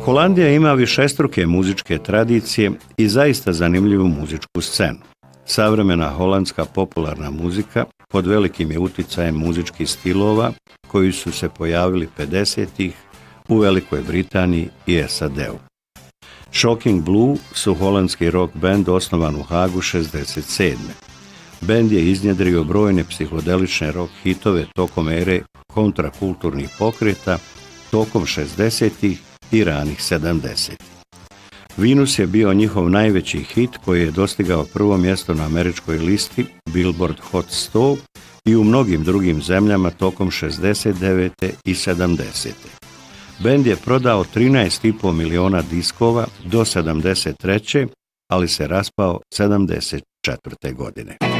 Holandija ima višestruke muzičke tradicije i zaista zanimljivu muzičku scenu. Savremena holandska popularna muzika pod velikim je uticajem muzičkih stilova koji su se pojavili 50-ih u Velikoj Britaniji i SAD-u. Shocking Blue su holandski rock band osnovan u Hagu 1967. Bend je iznjedrio brojne psihodelične rock hitove tokom ere kontrakulturnih pokreta tokom 60-ih i ranih 70-ih. Venus je bio njihov najveći hit koji je dostigao prvo mjesto na američkoj listi Billboard Hot 100 i u mnogim drugim zemljama tokom 69. i 70. Bend je prodao 13,5 miliona diskova do 73. ali se raspao 74. godine.